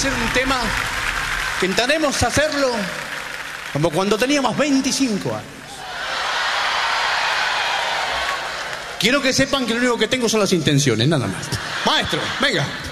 ser un tema que intentaremos hacerlo como cuando teníamos 25 años. Quiero que sepan que lo único que tengo son las intenciones, nada más. Maestro, venga.